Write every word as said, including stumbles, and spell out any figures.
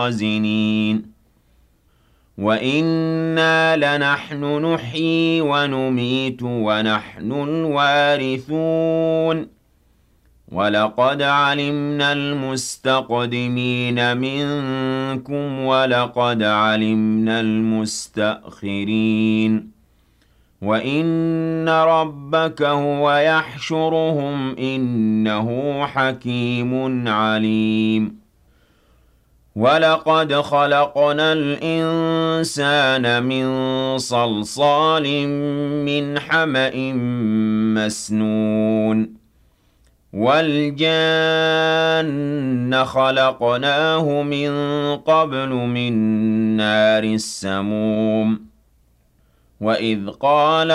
الخازنين وَإِنَّا لَنَحْنُ نُحْيِي وَنُمِيتُ وَنَحْنُ الْوَارِثُونَ وَلَقَدْ عَلِمْنَا الْمُسْتَقْدِمِينَ مِنكُمْ وَلَقَدْ عَلِمْنَا الْمُسْتَأْخِرِينَ وَإِنَّ رَبَّكَ هُوَ يَحْشُرُهُمْ إِنَّهُ حَكِيمٌ عَلِيمٌ وَلَقَدْ خَلَقْنَا الْإِنسَانَ مِنْ صَلْصَالٍ مِنْ حَمَإٍ مَسْنُونٍ وَالْجَانَّ خَلَقْنَاهُ مِنْ قَبْلُ مِنْ نَارِ السَّمُومِ وَإِذْ قَالَ